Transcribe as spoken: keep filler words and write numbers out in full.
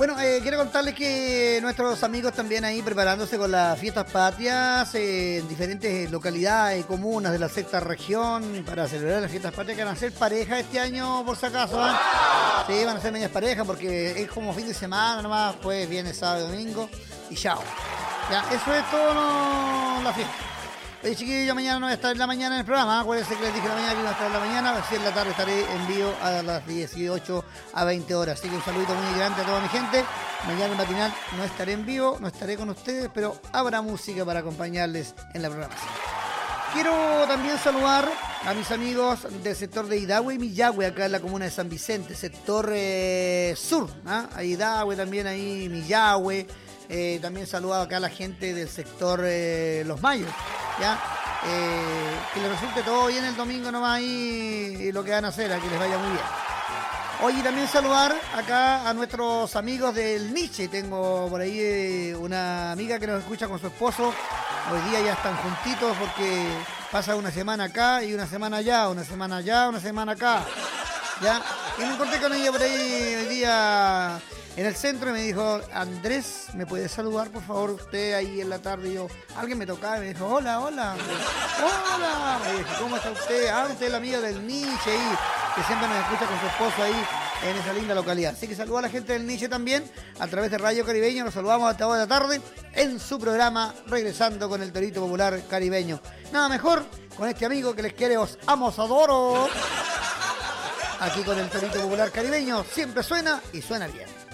Bueno, eh, quiero contarles que nuestros amigos también ahí preparándose con las fiestas patrias eh, en diferentes localidades y comunas de la sexta región para celebrar las fiestas patrias, que van a ser pareja este año, por si acaso. ¿eh? Sí, van a ser medias parejas porque es como fin de semana nomás, pues viene sábado y domingo y chao. Ya, eso es todo no, la fiesta. Oye, chiquillos, yo mañana no voy a estar en la mañana en el programa. Acuérdense que les dije la mañana que iba a estar en la mañana. Así en la tarde estaré en vivo a las dieciocho a veinte horas. Así que un saludito muy grande a toda mi gente. Mañana en matinal no estaré en vivo, no estaré con ustedes, pero habrá música para acompañarles en la programación. Quiero también saludar a mis amigos del sector de Idahue y Millahue, acá en la comuna de San Vicente, sector eh, sur. ¿eh? A Idahue también, ahí Millahue. Eh, también saludado acá a la gente del sector eh, Los Mayos. ¿Ya? Eh, que les resulte todo bien el domingo nomás ahí y lo que van a hacer, a que les vaya muy bien. Oye, también saludar acá a nuestros amigos del Nietzsche. Tengo por ahí eh, una amiga que nos escucha con su esposo. Hoy día ya están juntitos porque pasa una semana acá y una semana allá, una semana allá, una semana acá. ¿Ya? Y me encontré con ella por ahí hoy día en el centro y me dijo, Andrés, ¿me puede saludar por favor usted ahí en la tarde? Y yo, alguien me tocaba y me dijo, hola, hola, hola. Y dije, ¿cómo está usted? Ah, usted es la amiga del Nietzsche ahí, que siempre nos escucha con su esposo ahí en esa linda localidad. Así que saludo a la gente del Nietzsche también, a través de Radio Caribeño. Nos saludamos hasta ahora de la tarde en su programa Regresando con el Torito Popular Caribeño. Nada mejor con este amigo que les quiere, os amo, os adoro. Aquí con el Torito Popular Caribeño siempre suena y suena bien.